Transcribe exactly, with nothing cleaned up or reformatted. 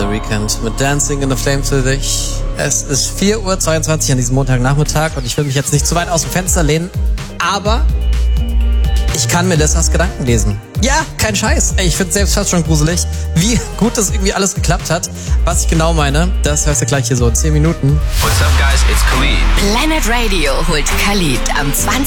The Weeknd mit Dancing in the Flames für dich. Es ist vier Uhr zweiundzwanzig an diesem Montagnachmittag und ich will mich jetzt nicht zu weit aus dem Fenster lehnen, aber ich kann mir Dessas Gedanken lesen. Ja, kein Scheiß. Ey, ich finde selbst fast schon gruselig, wie gut das irgendwie alles geklappt hat. Was ich genau meine, das hörst du gleich hier so in zehn Minuten. What's up, guys? It's Khalid. Planet Radio holt Khalid am zwanzigsten